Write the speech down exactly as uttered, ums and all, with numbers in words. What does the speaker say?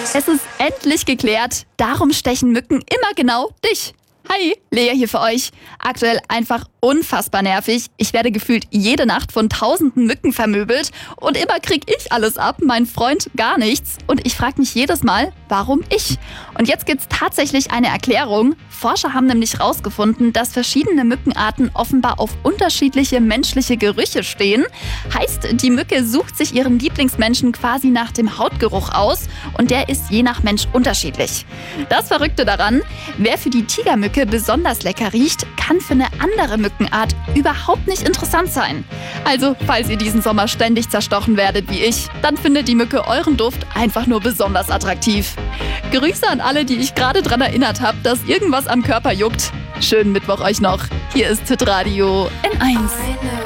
Es ist endlich geklärt, darum stechen Mücken immer genau dich. Hi, Lea hier für euch. Aktuell einfach unfassbar nervig. Ich werde gefühlt jede Nacht von tausenden Mücken vermöbelt und immer krieg ich alles ab, mein Freund gar nichts. Und ich frage mich jedes Mal, warum ich? Und jetzt gibt's tatsächlich eine Erklärung. Forscher haben nämlich herausgefunden, dass verschiedene Mückenarten offenbar auf unterschiedliche menschliche Gerüche stehen. Heißt, die Mücke sucht sich ihren Lieblingsmenschen quasi nach dem Hautgeruch aus und der ist je nach Mensch unterschiedlich. Das Verrückte daran, wer für die Tigermücke besonders lecker riecht, kann für eine andere Mückenart überhaupt nicht interessant sein. Also, falls ihr diesen Sommer ständig zerstochen werdet wie ich, dann findet die Mücke euren Duft einfach nur besonders attraktiv. Grüße an alle, die ich gerade daran erinnert habe, dass irgendwas am Körper juckt. Schönen Mittwoch euch noch. Hier ist Hitradio N eins.